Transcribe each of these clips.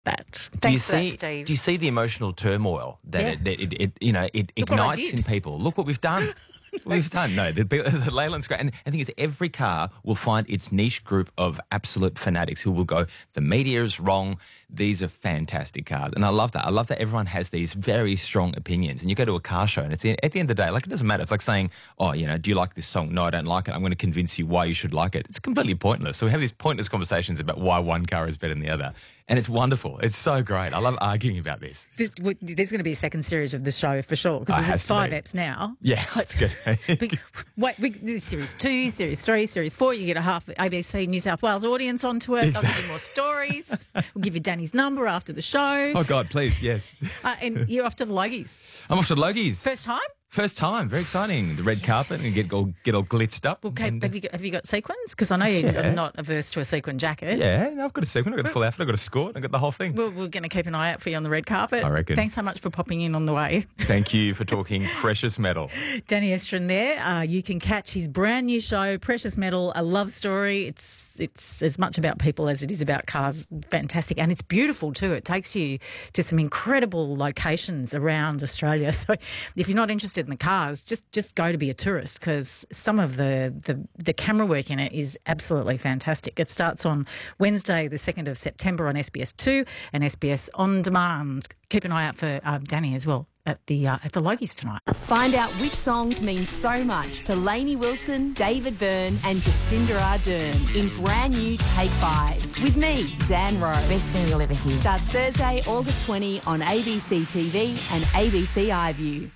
that. Do you Thanks for that, see? Steve. Do you see the emotional turmoil that Yeah. it Look what I ignites did. in people? Look what we've done. We've done. No, the Leyland's great. And the thing is, every car will find its niche group of absolute fanatics who will go, the media is wrong. These are fantastic cars. And I love that. I love that everyone has these very strong opinions. And you go to a car show and it's at the end of the day, like, it doesn't matter. It's like saying, oh, do you like this song? No, I don't like it. I'm going to convince you why you should like it. It's completely pointless. So we have these pointless conversations about why one car is better than the other. And it's wonderful. It's so great. I love arguing about this. There's going to be a second series of the show for sure, because there's 5 eps now. Yeah, that's good. This series 2, series 3, series 4, you get a half ABC New South Wales audience onto it. I'll give you more stories. We'll give you Danny's number after the show. Oh, God, please, yes. And you're off to the Logies. I'm off to the Logies. First time? First time. Very exciting. The red carpet and get all glitzed up. Okay, have you got sequins? Because I know you're not averse to a sequin jacket. Yeah, I've got a sequin. I've got a full outfit. I've got a skirt. I've got the whole thing. We're going to keep an eye out for you on the red carpet. I reckon. Thanks so much for popping in on the way. Thank you for talking precious metal. Danny Estrin there. You can catch his brand new show, Precious Metal, a love story. It's as much about people as it is about cars. Fantastic. And it's beautiful too. It takes you to some incredible locations around Australia. So if you're not interested in the cars, just go to be a tourist, because some of the camera work in it is absolutely fantastic. It starts on Wednesday, the 2nd of September on SBS2 and SBS On Demand. Keep an eye out for Danny as well at the Logies tonight. Find out which songs mean so much to Lainey Wilson, David Byrne and Jacinda Ardern in brand new Take 5 with me, Zan Rowe. Best thing you'll ever hear. Starts Thursday, August 20 on ABC TV and ABC iView.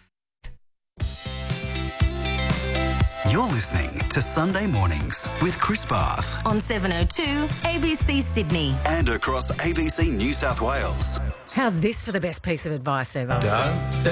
You're listening to Sunday Mornings with Chris Bath. On 702 ABC Sydney. And across ABC New South Wales. How's this for the best piece of advice ever? Don't